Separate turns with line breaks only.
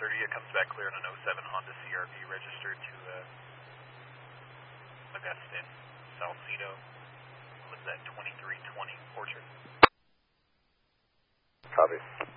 It comes back clear on an 07 Honda CRV registered to Augusta, Salcedo. What was that, 2320 Orchard?
Copy.